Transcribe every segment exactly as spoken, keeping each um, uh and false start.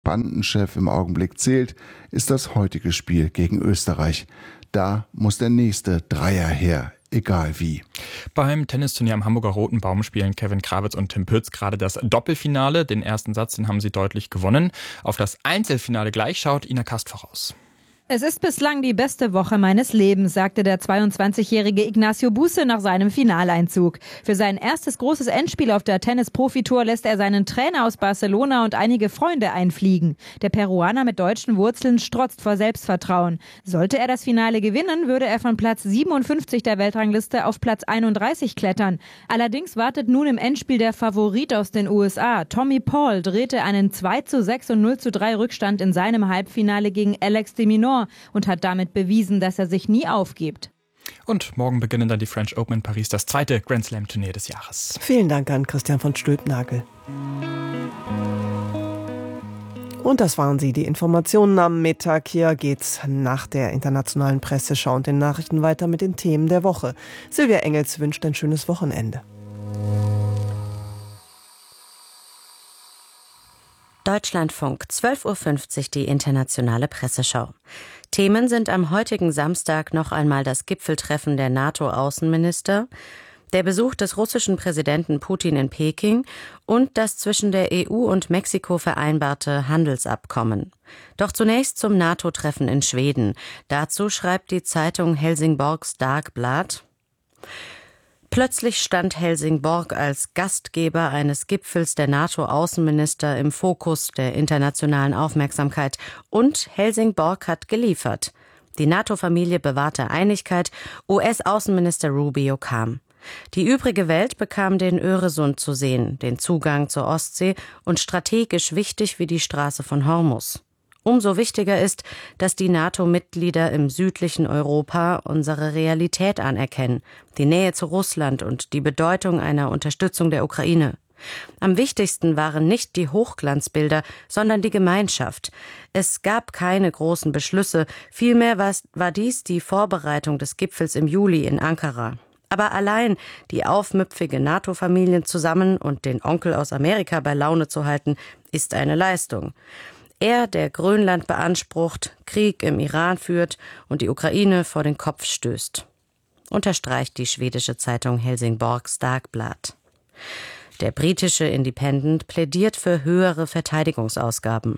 Bandenchef im Augenblick zählt, ist das heutige Spiel gegen Österreich. Da muss der nächste Dreier her, egal wie. Beim Tennisturnier am Hamburger Roten Baum spielen Kevin Krawitz und Tim Pütz gerade das Doppelfinale. Den ersten Satz, den haben sie deutlich gewonnen. Auf das Einzelfinale gleich schaut Ina Kast voraus. Es ist bislang die beste Woche meines Lebens, sagte der zweiundzwanzigjährige Ignacio Buse nach seinem Finaleinzug. Für sein erstes großes Endspiel auf der Tennis-Profitour lässt er seinen Trainer aus Barcelona und einige Freunde einfliegen. Der Peruaner mit deutschen Wurzeln strotzt vor Selbstvertrauen. Sollte er das Finale gewinnen, würde er von Platz siebenundfünfzig der Weltrangliste auf Platz einunddreißig klettern. Allerdings wartet nun im Endspiel der Favorit aus den U S A. Tommy Paul drehte einen zwei zu sechs und null zu drei Rückstand in seinem Halbfinale gegen Alex de Minaur und hat damit bewiesen, dass er sich nie aufgibt. Und morgen beginnen dann die French Open in Paris, das zweite Grand Slam Turnier des Jahres. Vielen Dank an Christian von Stülpnagel. Und das waren sie, die Informationen am Mittag. Hier geht's nach der internationalen Presseschau und den Nachrichten weiter mit den Themen der Woche. Silvia Engels wünscht ein schönes Wochenende. Deutschlandfunk, zwölf Uhr fünfzig, die internationale Presseschau. Themen sind am heutigen Samstag noch einmal das Gipfeltreffen der NATO-Außenminister, der Besuch des russischen Präsidenten Putin in Peking und das zwischen der E U und Mexiko vereinbarte Handelsabkommen. Doch zunächst zum NATO-Treffen in Schweden. Dazu schreibt die Zeitung Helsingborgs Dagblad: Plötzlich stand Helsingborg als Gastgeber eines Gipfels der NATO-Außenminister im Fokus der internationalen Aufmerksamkeit. Und Helsingborg hat geliefert. Die NATO-Familie bewahrte Einigkeit, U S-Außenminister Rubio kam. Die übrige Welt bekam den Öresund zu sehen, den Zugang zur Ostsee und strategisch wichtig wie die Straße von Hormuz. Umso wichtiger ist, dass die NATO-Mitglieder im südlichen Europa unsere Realität anerkennen, die Nähe zu Russland und die Bedeutung einer Unterstützung der Ukraine. Am wichtigsten waren nicht die Hochglanzbilder, sondern die Gemeinschaft. Es gab keine großen Beschlüsse, vielmehr war dies die Vorbereitung des Gipfels im Juli in Ankara. Aber allein die aufmüpfige NATO-Familien zusammen und den Onkel aus Amerika bei Laune zu halten, ist eine Leistung. Er, der Grönland beansprucht, Krieg im Iran führt und die Ukraine vor den Kopf stößt, unterstreicht die schwedische Zeitung Helsingborgs Dagblad. Der britische Independent plädiert für höhere Verteidigungsausgaben.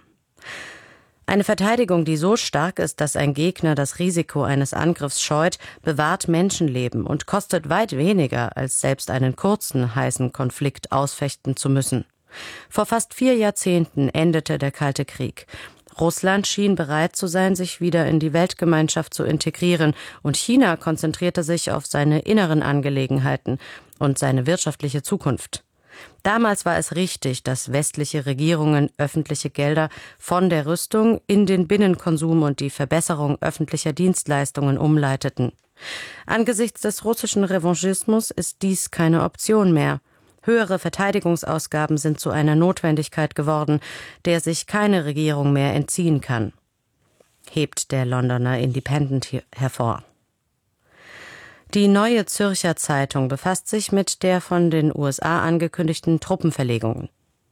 Eine Verteidigung, die so stark ist, dass ein Gegner das Risiko eines Angriffs scheut, bewahrt Menschenleben und kostet weit weniger, als selbst einen kurzen, heißen Konflikt ausfechten zu müssen. Vor fast vier Jahrzehnten endete der Kalte Krieg. Russland schien bereit zu sein, sich wieder in die Weltgemeinschaft zu integrieren, und China konzentrierte sich auf seine inneren Angelegenheiten und seine wirtschaftliche Zukunft. Damals war es richtig, dass westliche Regierungen öffentliche Gelder von der Rüstung in den Binnenkonsum und die Verbesserung öffentlicher Dienstleistungen umleiteten. Angesichts des russischen Revanchismus ist dies keine Option mehr. Höhere Verteidigungsausgaben sind zu einer Notwendigkeit geworden, der sich keine Regierung mehr entziehen kann, hebt der Londoner Independent hervor. Die Neue Zürcher Zeitung befasst sich mit der von den U S A angekündigten Truppenverlegungen.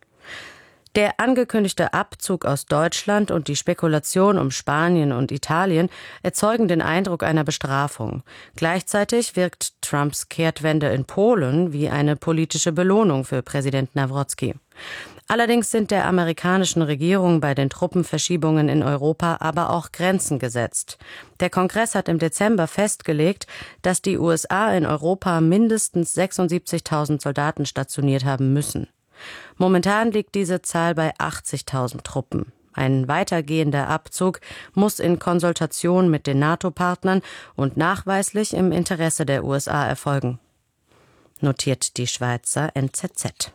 Der angekündigte Abzug aus Deutschland und die Spekulation um Spanien und Italien erzeugen den Eindruck einer Bestrafung. Gleichzeitig wirkt Trumps Kehrtwende in Polen wie eine politische Belohnung für Präsident Nawrocki. Allerdings sind der amerikanischen Regierung bei den Truppenverschiebungen in Europa aber auch Grenzen gesetzt. Der Kongress hat im Dezember festgelegt, dass die U S A in Europa mindestens sechsundsiebzigtausend Soldaten stationiert haben müssen. Momentan liegt diese Zahl bei achtzigtausend Truppen. Ein weitergehender Abzug muss in Konsultation mit den NATO-Partnern und nachweislich im Interesse der U S A erfolgen, notiert die Schweizer N Z Z.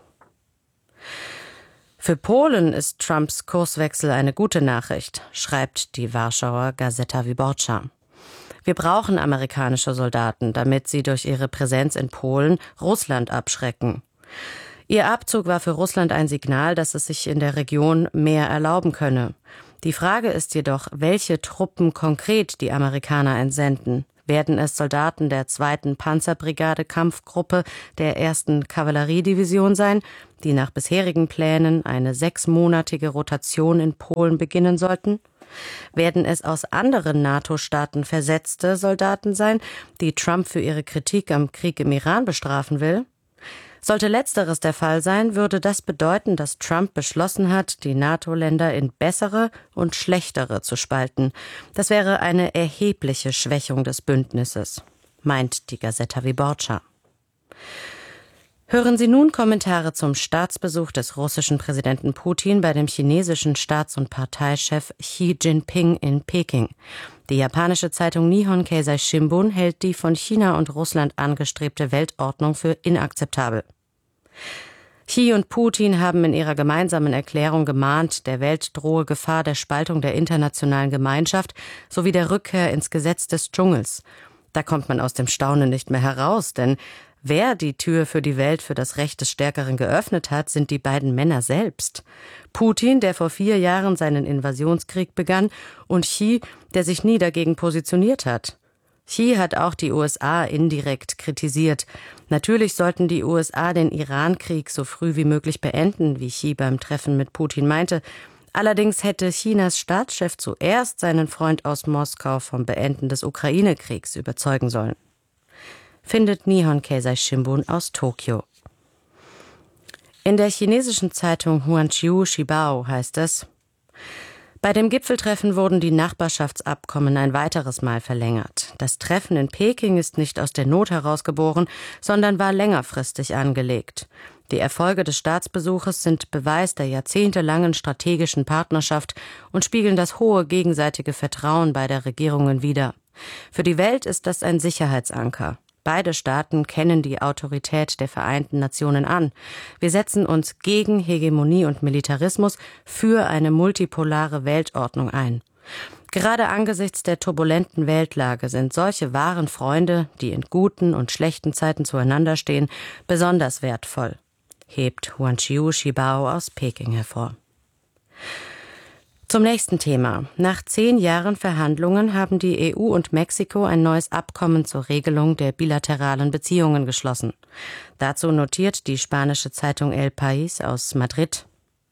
Für Polen ist Trumps Kurswechsel eine gute Nachricht, schreibt die Warschauer Gazeta Wyborcza. Wir brauchen amerikanische Soldaten, damit sie durch ihre Präsenz in Polen Russland abschrecken. Ihr Abzug war für Russland ein Signal, dass es sich in der Region mehr erlauben könne. Die Frage ist jedoch, welche Truppen konkret die Amerikaner entsenden. Werden es Soldaten der zweiten Panzerbrigade-Kampfgruppe der ersten Kavalleriedivision sein, die nach bisherigen Plänen eine sechsmonatige Rotation in Polen beginnen sollten? Werden es aus anderen NATO-Staaten versetzte Soldaten sein, die Trump für ihre Kritik am Krieg im Iran bestrafen will? Sollte Letzteres der Fall sein, würde das bedeuten, dass Trump beschlossen hat, die NATO-Länder in bessere und schlechtere zu spalten. Das wäre eine erhebliche Schwächung des Bündnisses, meint die Gazeta Wyborcza. Hören Sie nun Kommentare zum Staatsbesuch des russischen Präsidenten Putin bei dem chinesischen Staats- und Parteichef Xi Jinping in Peking. Die japanische Zeitung Nihon Keizai Shimbun hält die von China und Russland angestrebte Weltordnung für inakzeptabel. Xi und Putin haben in ihrer gemeinsamen Erklärung gemahnt, der Welt drohe Gefahr der Spaltung der internationalen Gemeinschaft sowie der Rückkehr ins Gesetz des Dschungels. Da kommt man aus dem Staunen nicht mehr heraus, denn wer die Tür für die Welt für das Recht des Stärkeren geöffnet hat, sind die beiden Männer selbst. Putin, der vor vier Jahren seinen Invasionskrieg begann, und Xi, der sich nie dagegen positioniert hat. Xi hat auch die U S A indirekt kritisiert. Natürlich sollten die U S A den Iran-Krieg so früh wie möglich beenden, wie Xi beim Treffen mit Putin meinte. Allerdings hätte Chinas Staatschef zuerst seinen Freund aus Moskau vom Beenden des Ukraine-Kriegs überzeugen sollen. Findet Nihon Keizai Shimbun aus Tokio. In der chinesischen Zeitung Huanqiu Shibao heißt es: Bei dem Gipfeltreffen wurden die Nachbarschaftsabkommen ein weiteres Mal verlängert. Das Treffen in Peking ist nicht aus der Not herausgeboren, sondern war längerfristig angelegt. Die Erfolge des Staatsbesuches sind Beweis der jahrzehntelangen strategischen Partnerschaft und spiegeln das hohe gegenseitige Vertrauen beider Regierungen wider. Für die Welt ist das ein Sicherheitsanker. Beide Staaten kennen die Autorität der Vereinten Nationen an. Wir setzen uns gegen Hegemonie und Militarismus für eine multipolare Weltordnung ein. Gerade angesichts der turbulenten Weltlage sind solche wahren Freunde, die in guten und schlechten Zeiten zueinander stehen, besonders wertvoll, hebt Huanqiu Shibao aus Peking hervor. Zum nächsten Thema. Nach zehn Jahren Verhandlungen haben die E U und Mexiko ein neues Abkommen zur Regelung der bilateralen Beziehungen geschlossen. Dazu notiert die spanische Zeitung El País aus Madrid: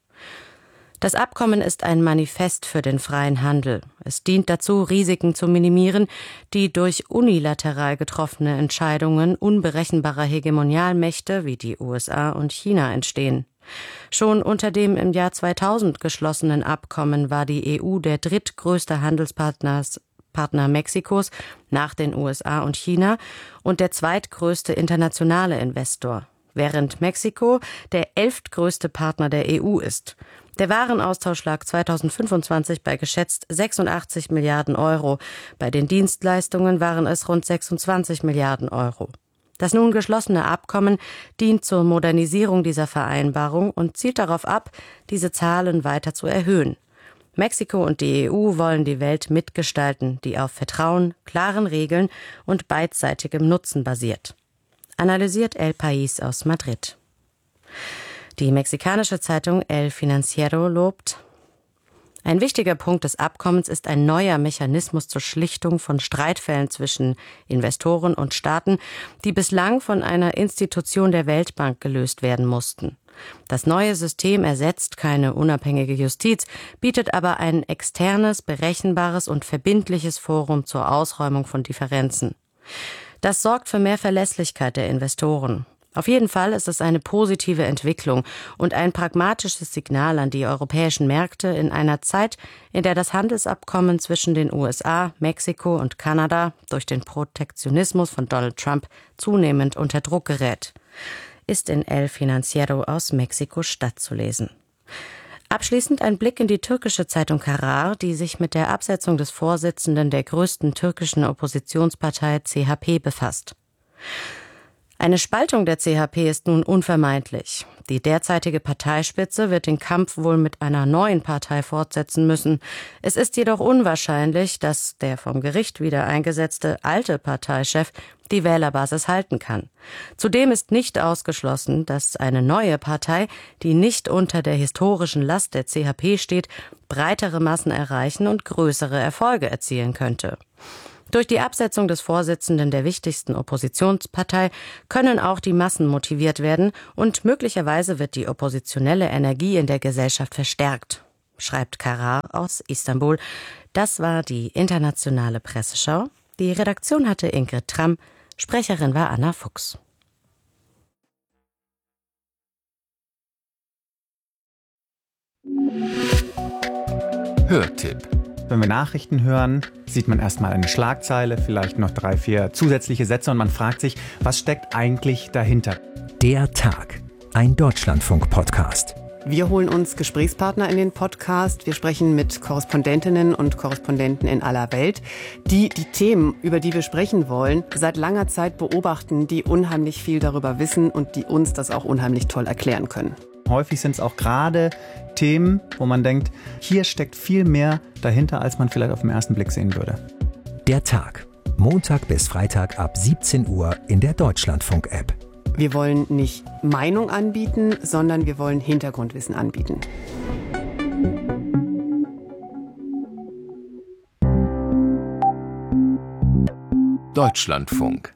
Das Abkommen ist ein Manifest für den freien Handel. Es dient dazu, Risiken zu minimieren, die durch unilateral getroffene Entscheidungen unberechenbarer Hegemonialmächte wie die U S A und China entstehen. Schon unter dem im Jahr zweitausend geschlossenen Abkommen war die E U der drittgrößte Handelspartner Partner Mexikos nach den U S A und China und der zweitgrößte internationale Investor, während Mexiko der elftgrößte Partner der E U ist. Der Warenaustausch lag zweitausendfünfundzwanzig bei geschätzt sechsundachtzig Milliarden Euro. Bei den Dienstleistungen waren es rund sechsundzwanzig Milliarden Euro. Das nun geschlossene Abkommen dient zur Modernisierung dieser Vereinbarung und zielt darauf ab, diese Zahlen weiter zu erhöhen. Mexiko und die E U wollen die Welt mitgestalten, die auf Vertrauen, klaren Regeln und beidseitigem Nutzen basiert. Analysiert El País aus Madrid. Die mexikanische Zeitung El Financiero lobt: Ein wichtiger Punkt des Abkommens ist ein neuer Mechanismus zur Schlichtung von Streitfällen zwischen Investoren und Staaten, die bislang von einer Institution der Weltbank gelöst werden mussten. Das neue System ersetzt keine unabhängige Justiz, bietet aber ein externes, berechenbares und verbindliches Forum zur Ausräumung von Differenzen. Das sorgt für mehr Verlässlichkeit der Investoren. Auf jeden Fall ist es eine positive Entwicklung und ein pragmatisches Signal an die europäischen Märkte in einer Zeit, in der das Handelsabkommen zwischen den U S A, Mexiko und Kanada durch den Protektionismus von Donald Trump zunehmend unter Druck gerät. Ist in El Financiero aus Mexiko-Stadt zu lesen. Abschließend ein Blick in die türkische Zeitung Karar, die sich mit der Absetzung des Vorsitzenden der größten türkischen Oppositionspartei C H P befasst. Eine Spaltung der C H P ist nun unvermeidlich. Die derzeitige Parteispitze wird den Kampf wohl mit einer neuen Partei fortsetzen müssen. Es ist jedoch unwahrscheinlich, dass der vom Gericht wieder eingesetzte alte Parteichef die Wählerbasis halten kann. Zudem ist nicht ausgeschlossen, dass eine neue Partei, die nicht unter der historischen Last der C H P steht, breitere Massen erreichen und größere Erfolge erzielen könnte. Durch die Absetzung des Vorsitzenden der wichtigsten Oppositionspartei können auch die Massen motiviert werden und möglicherweise wird die oppositionelle Energie in der Gesellschaft verstärkt, schreibt Karar aus Istanbul. Das war die internationale Presseschau. Die Redaktion hatte Ingrid Tramm, Sprecherin war Anna Fuchs. Hörtipp. Wenn wir Nachrichten hören, sieht man erstmal eine Schlagzeile, vielleicht noch drei, vier zusätzliche Sätze und man fragt sich, was steckt eigentlich dahinter? Der Tag, ein Deutschlandfunk-Podcast. Wir holen uns Gesprächspartner in den Podcast. Wir sprechen mit Korrespondentinnen und Korrespondenten in aller Welt, die die Themen, über die wir sprechen wollen, seit langer Zeit beobachten, die unheimlich viel darüber wissen und die uns das auch unheimlich toll erklären können. Häufig sind es auch gerade Themen, wo man denkt, hier steckt viel mehr dahinter, als man vielleicht auf den ersten Blick sehen würde. Der Tag, Montag bis Freitag ab siebzehn Uhr in der Deutschlandfunk-App. Wir wollen nicht Meinung anbieten, sondern wir wollen Hintergrundwissen anbieten. Deutschlandfunk.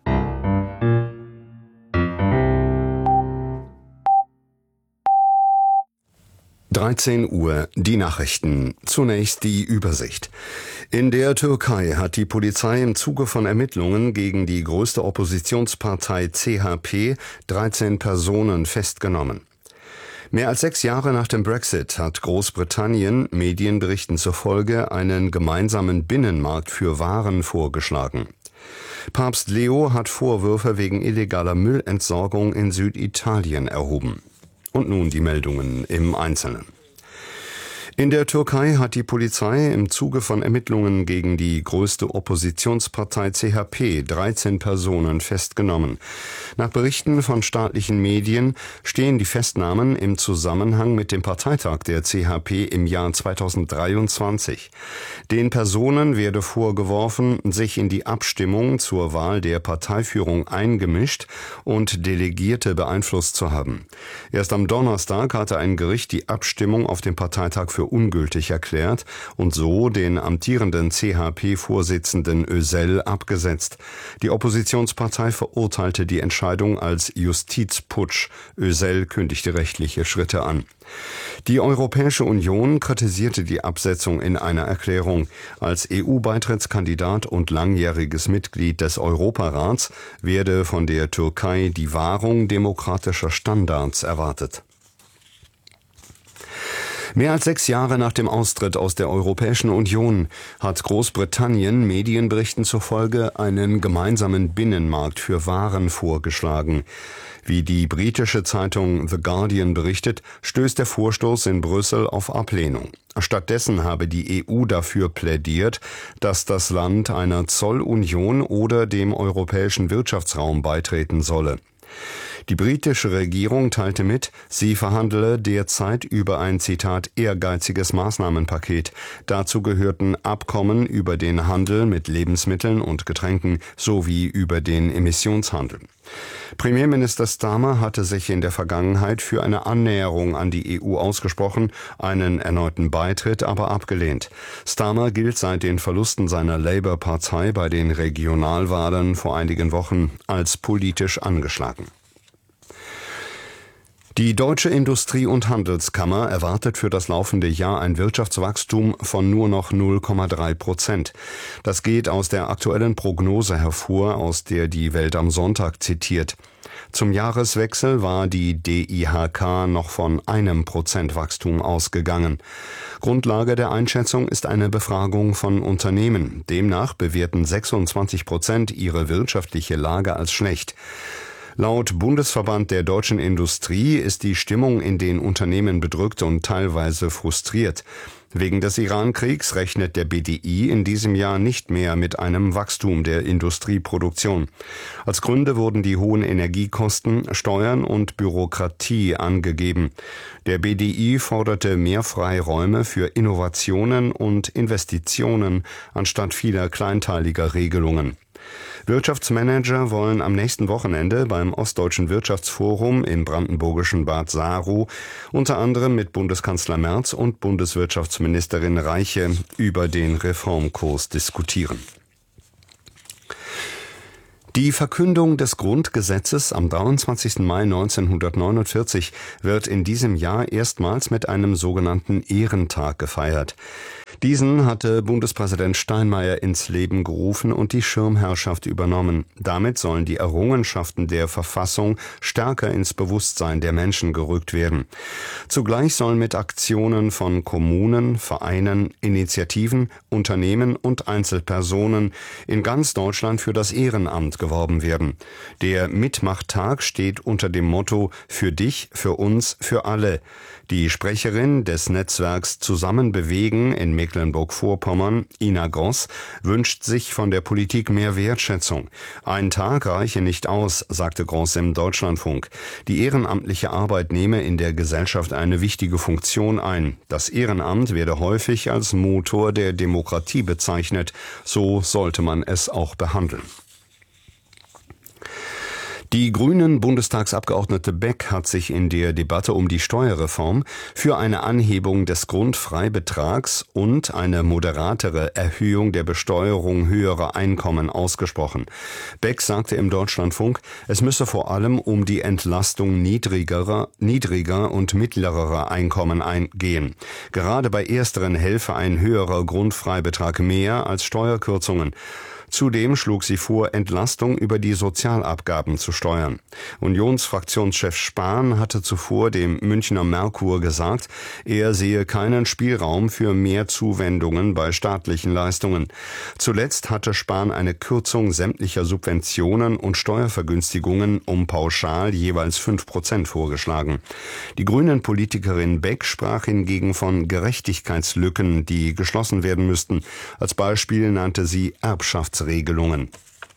dreizehn Uhr, die Nachrichten. Zunächst die Übersicht. In der Türkei hat die Polizei im Zuge von Ermittlungen gegen die größte Oppositionspartei C H P dreizehn Personen festgenommen. Mehr als sechs Jahre nach dem Brexit hat Großbritannien, Medienberichten zufolge, einen gemeinsamen Binnenmarkt für Waren vorgeschlagen. Papst Leo hat Vorwürfe wegen illegaler Müllentsorgung in Süditalien erhoben. Und nun die Meldungen im Einzelnen. In der Türkei hat die Polizei im Zuge von Ermittlungen gegen die größte Oppositionspartei C H P dreizehn Personen festgenommen. Nach Berichten von staatlichen Medien stehen die Festnahmen im Zusammenhang mit dem Parteitag der C H P im Jahr zweitausenddreiundzwanzig. Den Personen werde vorgeworfen, sich in die Abstimmung zur Wahl der Parteiführung eingemischt und Delegierte beeinflusst zu haben. Erst am Donnerstag hatte ein Gericht die Abstimmung auf dem Parteitag für ungültig erklärt und so den amtierenden C H P-Vorsitzenden Özel abgesetzt. Die Oppositionspartei verurteilte die Entscheidung als Justizputsch. Özel kündigte rechtliche Schritte an. Die Europäische Union kritisierte die Absetzung in einer Erklärung. Als E U-Beitrittskandidat und langjähriges Mitglied des Europarats werde von der Türkei die Wahrung demokratischer Standards erwartet. Mehr als sechs Jahre nach dem Austritt aus der Europäischen Union hat Großbritannien Medienberichten zufolge einen gemeinsamen Binnenmarkt für Waren vorgeschlagen. Wie die britische Zeitung The Guardian berichtet, stößt der Vorstoß in Brüssel auf Ablehnung. Stattdessen habe die E U dafür plädiert, dass das Land einer Zollunion oder dem europäischen Wirtschaftsraum beitreten solle. Die britische Regierung teilte mit, sie verhandele derzeit über ein, Zitat, ehrgeiziges Maßnahmenpaket. Dazu gehörten Abkommen über den Handel mit Lebensmitteln und Getränken sowie über den Emissionshandel. Premierminister Starmer hatte sich in der Vergangenheit für eine Annäherung an die E U ausgesprochen, einen erneuten Beitritt aber abgelehnt. Starmer gilt seit den Verlusten seiner Labour-Partei bei den Regionalwahlen vor einigen Wochen als politisch angeschlagen. Die Deutsche Industrie- und Handelskammer erwartet für das laufende Jahr ein Wirtschaftswachstum von nur noch null Komma drei Prozent. Das geht aus der aktuellen Prognose hervor, aus der die Welt am Sonntag zitiert. Zum Jahreswechsel war die D I H K noch von einem Prozent Wachstum ausgegangen. Grundlage der Einschätzung ist eine Befragung von Unternehmen. Demnach bewerten sechsundzwanzig Prozent ihre wirtschaftliche Lage als schlecht. Laut Bundesverband der deutschen Industrie ist die Stimmung in den Unternehmen bedrückt und teilweise frustriert. Wegen des Iran-Kriegs rechnet der B D I in diesem Jahr nicht mehr mit einem Wachstum der Industrieproduktion. Als Gründe wurden die hohen Energiekosten, Steuern und Bürokratie angegeben. Der B D I forderte mehr Freiräume für Innovationen und Investitionen anstatt vieler kleinteiliger Regelungen. Wirtschaftsmanager wollen am nächsten Wochenende beim Ostdeutschen Wirtschaftsforum im brandenburgischen Bad Saarow unter anderem mit Bundeskanzler Merz und Bundeswirtschaftsministerin Reiche über den Reformkurs diskutieren. Die Verkündung des Grundgesetzes am dreiundzwanzigsten Mai neunzehnhundertneunundvierzig wird in diesem Jahr erstmals mit einem sogenannten Ehrentag gefeiert. Diesen hatte Bundespräsident Steinmeier ins Leben gerufen und die Schirmherrschaft übernommen. Damit sollen die Errungenschaften der Verfassung stärker ins Bewusstsein der Menschen gerückt werden. Zugleich sollen mit Aktionen von Kommunen, Vereinen, Initiativen, Unternehmen und Einzelpersonen in ganz Deutschland für das Ehrenamt geworben werden. Der Mitmachttag steht unter dem Motto „Für dich, für uns, für alle“. Die Sprecherin des Netzwerks Zusammen bewegen in Mecklenburg-Vorpommern, Ina Gross, wünscht sich von der Politik mehr Wertschätzung. Ein Tag reiche nicht aus, sagte Gross im Deutschlandfunk. Die ehrenamtliche Arbeit nehme in der Gesellschaft eine wichtige Funktion ein. Das Ehrenamt werde häufig als Motor der Demokratie bezeichnet. So sollte man es auch behandeln. Die Grünen-Bundestagsabgeordnete Beck hat sich in der Debatte um die Steuerreform für eine Anhebung des Grundfreibetrags und eine moderatere Erhöhung der Besteuerung höherer Einkommen ausgesprochen. Beck sagte im Deutschlandfunk, es müsse vor allem um die Entlastung niedrigerer, niedriger und mittlerer Einkommen eingehen. Gerade bei ersteren helfe ein höherer Grundfreibetrag mehr als Steuerkürzungen. Zudem schlug sie vor, Entlastung über die Sozialabgaben zu steuern. Unionsfraktionschef Spahn hatte zuvor dem Münchner Merkur gesagt, er sehe keinen Spielraum für mehr Zuwendungen bei staatlichen Leistungen. Zuletzt hatte Spahn eine Kürzung sämtlicher Subventionen und Steuervergünstigungen um pauschal jeweils fünf Prozent vorgeschlagen. Die Grünen-Politikerin Beck sprach hingegen von Gerechtigkeitslücken, die geschlossen werden müssten. Als Beispiel nannte sie Erbschafts Regelungen.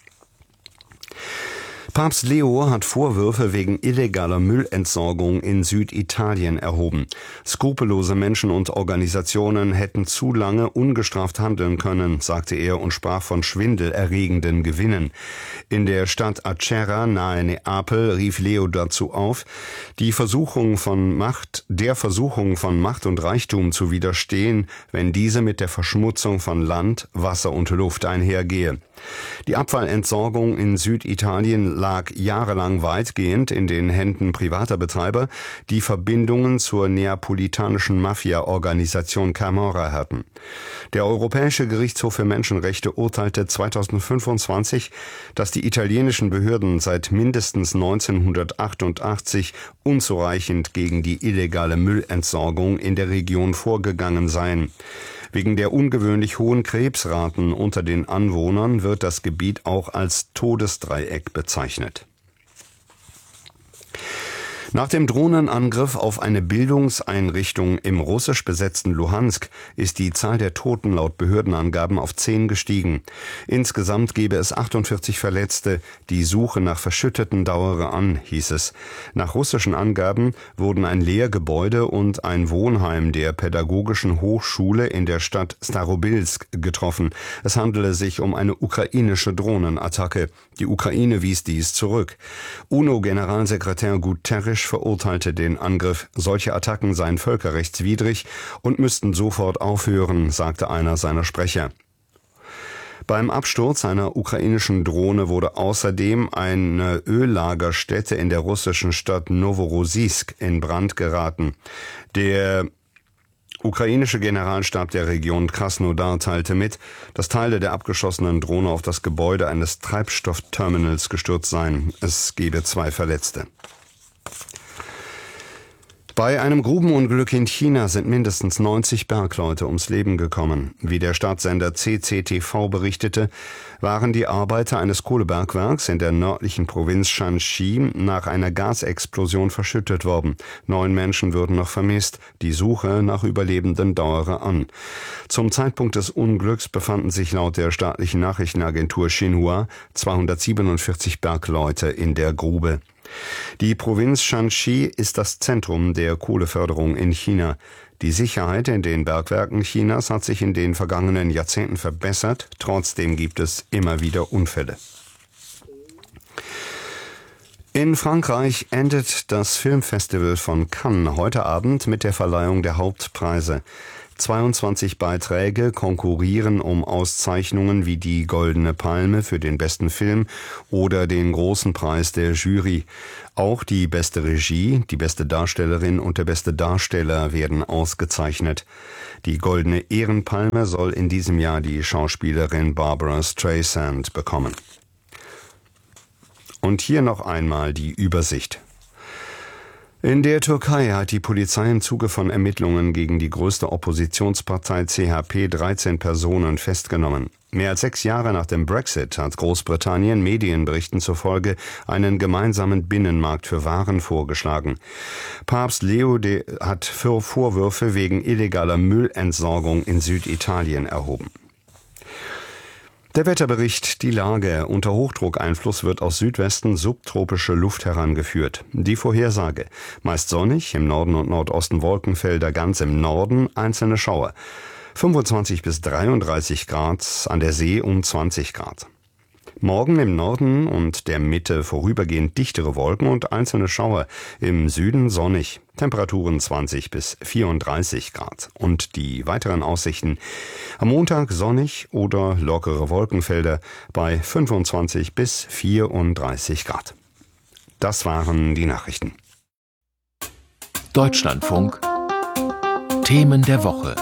Papst Leo hat Vorwürfe wegen illegaler Müllentsorgung in Süditalien erhoben. Skrupellose Menschen und Organisationen hätten zu lange ungestraft handeln können, sagte er und sprach von schwindelerregenden Gewinnen. In der Stadt Acerra nahe Neapel rief Leo dazu auf, die Versuchung von Macht, der Versuchung von Macht und Reichtum zu widerstehen, wenn diese mit der Verschmutzung von Land, Wasser und Luft einhergehe. Die Abfallentsorgung in Süditalien lag jahrelang weitgehend in den Händen privater Betreiber, die Verbindungen zur neapolitanischen Mafia-Organisation Camorra hatten. Der Europäische Gerichtshof für Menschenrechte urteilte zweitausendfünfundzwanzig, dass die italienischen Behörden seit mindestens neunzehnhundertachtundachtzig unzureichend gegen die illegale Müllentsorgung in der Region vorgegangen seien. Wegen der ungewöhnlich hohen Krebsraten unter den Anwohnern wird das Gebiet auch als Todesdreieck bezeichnet. Nach dem Drohnenangriff auf eine Bildungseinrichtung im russisch besetzten Luhansk ist die Zahl der Toten laut Behördenangaben auf zehn gestiegen. Insgesamt gebe es achtundvierzig Verletzte. Die Suche nach Verschütteten dauere an, hieß es. Nach russischen Angaben wurden ein Lehrgebäude und ein Wohnheim der Pädagogischen Hochschule in der Stadt Starobilsk getroffen. Es handele sich um eine ukrainische Drohnenattacke. Die Ukraine wies dies zurück. UNO-Generalsekretär Guterres verurteilte den Angriff. Solche Attacken seien völkerrechtswidrig und müssten sofort aufhören, sagte einer seiner Sprecher. Beim Absturz einer ukrainischen Drohne wurde außerdem eine Öllagerstätte in der russischen Stadt Noworossiysk in Brand geraten. Der ukrainische Generalstab der Region Krasnodar teilte mit, dass Teile der abgeschossenen Drohne auf das Gebäude eines Treibstoffterminals gestürzt seien. Es gebe zwei Verletzte. Bei einem Grubenunglück in China sind mindestens neunzig Bergleute ums Leben gekommen. Wie der Staatssender C C T V berichtete, waren die Arbeiter eines Kohlebergwerks in der nördlichen Provinz Shanxi nach einer Gasexplosion verschüttet worden. Neun Menschen würden noch vermisst. Die Suche nach Überlebenden dauere an. Zum Zeitpunkt des Unglücks befanden sich laut der staatlichen Nachrichtenagentur Xinhua zweihundertsiebenundvierzig Bergleute in der Grube. Die Provinz Shanxi ist das Zentrum der Kohleförderung in China. Die Sicherheit in den Bergwerken Chinas hat sich in den vergangenen Jahrzehnten verbessert. Trotzdem gibt es immer wieder Unfälle. In Frankreich endet das Filmfestival von Cannes heute Abend mit der Verleihung der Hauptpreise. zweiundzwanzig Beiträge konkurrieren um Auszeichnungen wie die Goldene Palme für den besten Film oder den Großen Preis der Jury. Auch die beste Regie, die beste Darstellerin und der beste Darsteller werden ausgezeichnet. Die Goldene Ehrenpalme soll in diesem Jahr die Schauspielerin Barbara Streisand bekommen. Und hier noch einmal die Übersicht. In der Türkei hat die Polizei im Zuge von Ermittlungen gegen die größte Oppositionspartei C H P dreizehn Personen festgenommen. Mehr als sechs Jahre nach dem Brexit hat Großbritannien Medienberichten zufolge einen gemeinsamen Binnenmarkt für Waren vorgeschlagen. Papst Leo de hat Vorwürfe wegen illegaler Müllentsorgung in Süditalien erhoben. Der Wetterbericht, die Lage. Unter Hochdruckeinfluss wird aus Südwesten subtropische Luft herangeführt. Die Vorhersage. Meist sonnig, im Norden und Nordosten Wolkenfelder, ganz im Norden einzelne Schauer. fünfundzwanzig bis dreiunddreißig Grad, an der See um zwanzig Grad. Morgen im Norden und der Mitte vorübergehend dichtere Wolken und einzelne Schauer. Im Süden sonnig. Temperaturen zwanzig bis vierunddreißig Grad. Und die weiteren Aussichten. Am Montag sonnig oder lockere Wolkenfelder bei fünfundzwanzig bis vierunddreißig Grad. Das waren die Nachrichten. Deutschlandfunk. Themen der Woche.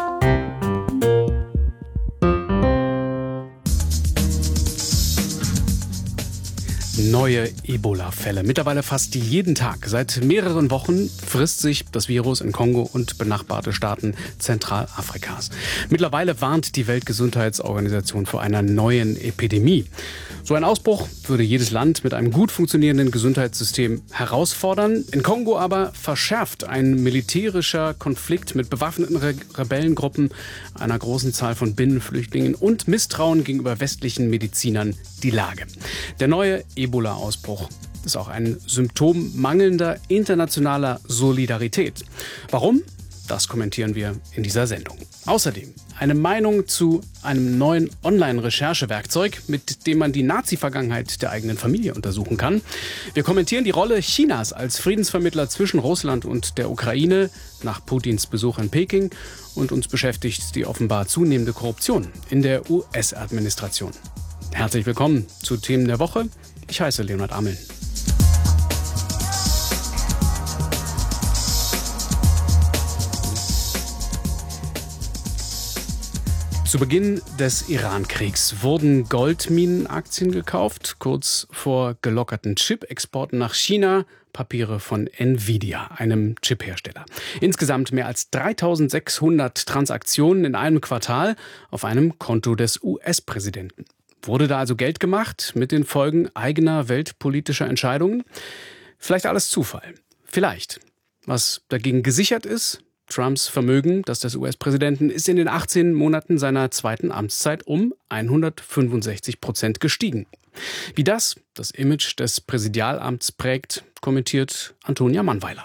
Neue Ebola-Fälle. Mittlerweile fast jeden Tag. Seit mehreren Wochen frisst sich das Virus in Kongo und benachbarte Staaten Zentralafrikas. Mittlerweile warnt die Weltgesundheitsorganisation vor einer neuen Epidemie. So ein Ausbruch würde jedes Land mit einem gut funktionierenden Gesundheitssystem herausfordern. In Kongo aber verschärft ein militärischer Konflikt mit bewaffneten Re- Rebellengruppen, einer großen Zahl von Binnenflüchtlingen und Misstrauen gegenüber westlichen Medizinern die Lage. Der neue Ebola-Ausbruch ist auch ein Symptom mangelnder internationaler Solidarität. Warum? Das kommentieren wir in dieser Sendung. Außerdem eine Meinung zu einem neuen Online-Recherchewerkzeug, mit dem man die Nazi-Vergangenheit der eigenen Familie untersuchen kann. Wir kommentieren die Rolle Chinas als Friedensvermittler zwischen Russland und der Ukraine nach Putins Besuch in Peking. Und uns beschäftigt die offenbar zunehmende Korruption in der U S-Administration. Herzlich willkommen zu Themen der Woche. Ich heiße Leonhard Ammeln. Zu Beginn des Iran-Kriegs wurden Goldminenaktien gekauft, kurz vor gelockerten Chip-Exporten nach China, Papiere von Nvidia, einem Chiphersteller. Insgesamt mehr als dreitausendsechshundert Transaktionen in einem Quartal auf einem Konto des U S-Präsidenten. Wurde da also Geld gemacht mit den Folgen eigener weltpolitischer Entscheidungen? Vielleicht alles Zufall. Vielleicht. Was dagegen gesichert ist: Trumps Vermögen, das des U S-Präsidenten, ist in den achtzehn Monaten seiner zweiten Amtszeit um hundertfünfundsechzig Prozent gestiegen. Wie das das Image des Präsidialamts prägt, kommentiert Antonia Mannweiler.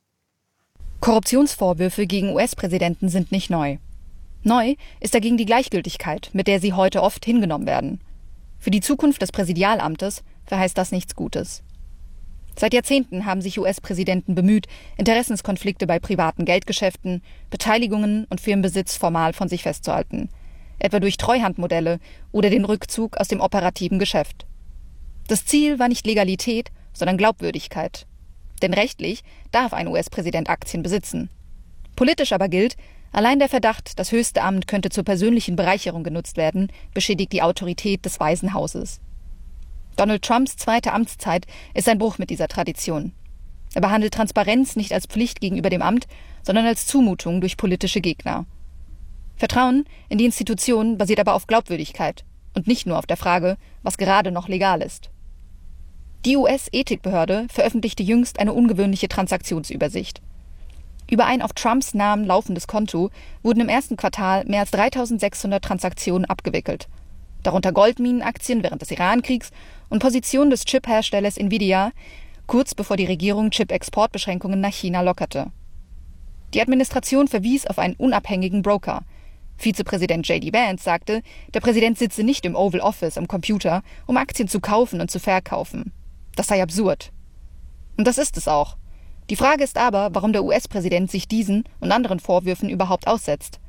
Korruptionsvorwürfe gegen U S-Präsidenten sind nicht neu. Neu ist dagegen die Gleichgültigkeit, mit der sie heute oft hingenommen werden. Für die Zukunft des Präsidialamtes verheißt das nichts Gutes. Seit Jahrzehnten haben sich U S-Präsidenten bemüht, Interessenskonflikte bei privaten Geldgeschäften, Beteiligungen und Firmenbesitz formal von sich festzuhalten, etwa durch Treuhandmodelle oder den Rückzug aus dem operativen Geschäft. Das Ziel war nicht Legalität, sondern Glaubwürdigkeit. Denn rechtlich darf ein U S-Präsident Aktien besitzen. Politisch aber gilt, allein der Verdacht, das höchste Amt könnte zur persönlichen Bereicherung genutzt werden, beschädigt die Autorität des Weißen Hauses. Donald Trumps zweite Amtszeit ist ein Bruch mit dieser Tradition. Er behandelt Transparenz nicht als Pflicht gegenüber dem Amt, sondern als Zumutung durch politische Gegner. Vertrauen in die Institutionen basiert aber auf Glaubwürdigkeit und nicht nur auf der Frage, was gerade noch legal ist. Die U S-Ethikbehörde veröffentlichte jüngst eine ungewöhnliche Transaktionsübersicht. Über ein auf Trumps Namen laufendes Konto wurden im ersten Quartal mehr als dreitausendsechshundert Transaktionen abgewickelt. Darunter Goldminenaktien während des Iran-Kriegs und Positionen des Chip-Herstellers Nvidia, kurz bevor die Regierung Chip-Exportbeschränkungen nach China lockerte. Die Administration verwies auf einen unabhängigen Broker. Vizepräsident J D Vance sagte, der Präsident sitze nicht im Oval Office am Computer, um Aktien zu kaufen und zu verkaufen. Das sei absurd. Und das ist es auch. Die Frage ist aber, warum der U S-Präsident sich diesen und anderen Vorwürfen überhaupt aussetzt.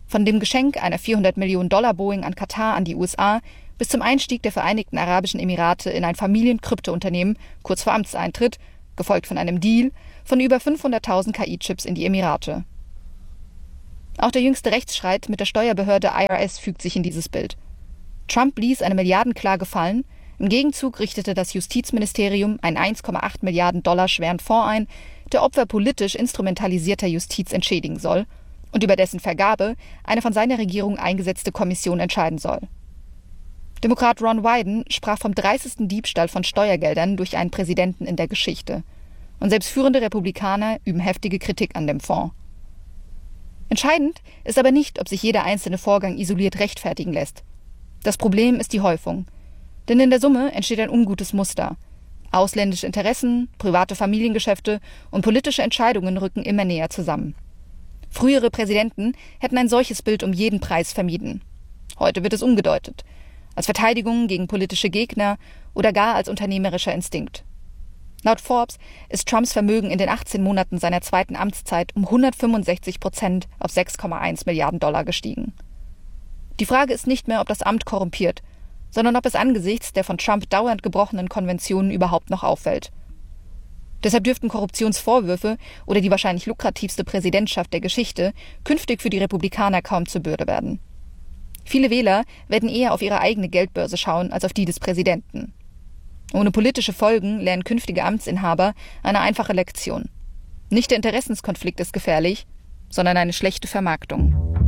Von dem Geschenk einer vierhundert Millionen Dollar Boeing an Katar an die U S A bis zum Einstieg der Vereinigten Arabischen Emirate in ein Familienkryptounternehmen kurz vor Amtseintritt, gefolgt von einem Deal von über fünfhunderttausend K I-Chips in die Emirate. Auch der jüngste Rechtsstreit mit der Steuerbehörde I R S fügt sich in dieses Bild. Trump ließ eine Milliardenklage fallen. Im Gegenzug richtete das Justizministerium einen eins Komma acht Milliarden Dollar schweren Fonds ein, der Opfer politisch instrumentalisierter Justiz entschädigen soll und über dessen Vergabe eine von seiner Regierung eingesetzte Kommission entscheiden soll. Demokrat Ron Wyden sprach vom dreißigsten Diebstahl von Steuergeldern durch einen Präsidenten in der Geschichte. Und selbst führende Republikaner üben heftige Kritik an dem Fonds. Entscheidend ist aber nicht, ob sich jeder einzelne Vorgang isoliert rechtfertigen lässt. Das Problem ist die Häufung. Denn in der Summe entsteht ein ungutes Muster. Ausländische Interessen, private Familiengeschäfte und politische Entscheidungen rücken immer näher zusammen. Frühere Präsidenten hätten ein solches Bild um jeden Preis vermieden. Heute wird es umgedeutet. Als Verteidigung gegen politische Gegner oder gar als unternehmerischer Instinkt. Laut Forbes ist Trumps Vermögen in den achtzehn Monaten seiner zweiten Amtszeit um hundertfünfundsechzig Prozent auf sechs Komma eins Milliarden Dollar gestiegen. Die Frage ist nicht mehr, ob das Amt korrumpiert, sondern ob es angesichts der von Trump dauernd gebrochenen Konventionen überhaupt noch auffällt. Deshalb dürften Korruptionsvorwürfe oder die wahrscheinlich lukrativste Präsidentschaft der Geschichte künftig für die Republikaner kaum zur Bürde werden. Viele Wähler werden eher auf ihre eigene Geldbörse schauen als auf die des Präsidenten. Ohne politische Folgen lernen künftige Amtsinhaber eine einfache Lektion. Nicht der Interessenskonflikt ist gefährlich, sondern eine schlechte Vermarktung.